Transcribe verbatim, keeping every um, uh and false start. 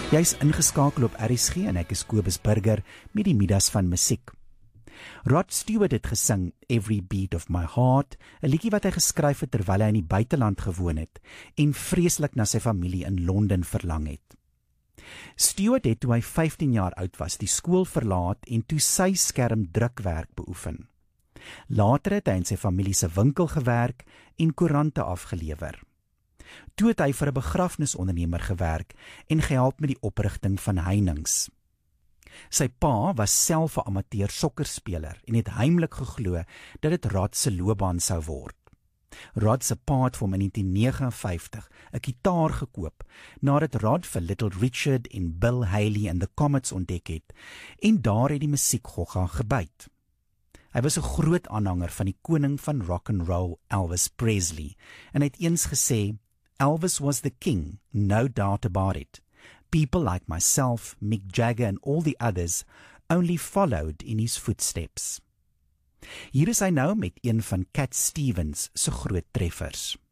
Jy is ingeskakel op R S G en ek is Kobus Burger met die Midas van musiek. Rod Stewart het gesing Every Beat of My Heart, 'n liedjie wat hy geskryf het terwyl hy in die buiteland gewoon het en vreeslik na sy familie in Londen verlang het. Stewart het toe hy vyftien jaar oud was die skool verlaat en toe sy skerm drukwerk beoefen. Later het hy in sy familie se winkel gewerk en koerante afgelewer. Toe het hy vir 'n begrafnisondernemer gewerk en gehelp met die oprigting van heininge. Sy pa was self 'n amateur sokkerspeler en het heimlik geglo dat dit Rod se loopbaan sou word. Rod se pa het vir hom in negentien vyf nege 'n gitaar gekoop nadat Rod vir Little Richard en Bill Haley and the Comets ontdek het en daar het die musiekgogga gebyt. Hy was 'n groot aanhanger van die koning van rock and roll, Elvis Presley, en het eens gesê, Elvis was the king, no doubt about it. People like myself, Mick Jagger and all the others only followed in his footsteps. Hier is hy nou met een van Cat Stevens se groot treffers.